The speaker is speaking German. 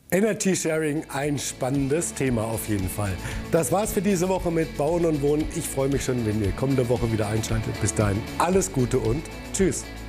Energy Sharing, ein spannendes Thema auf jeden Fall. Das war's für diese Woche mit Bauen und Wohnen. Ich freue mich schon, wenn ihr kommende Woche wieder einschaltet. Bis dahin alles Gute und tschüss.